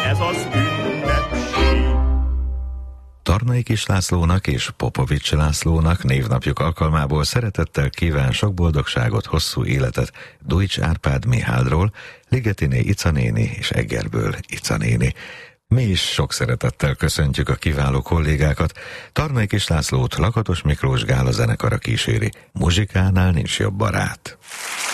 ez az ünnepség. Tarnai Kis Lászlónak és Popovics Lászlónak névnapjuk alkalmából szeretettel kíván sok boldogságot, hosszú életet Dujcs Árpád Miháldról, Ligetiné Ica néni és Egerből Ica néni. Mi is sok szeretettel köszöntjük a kiváló kollégákat. Tarnai Kis Lászlót Lakatos Miklós Gála zenekara kíséri. Muzsikánál nincs jobb barát.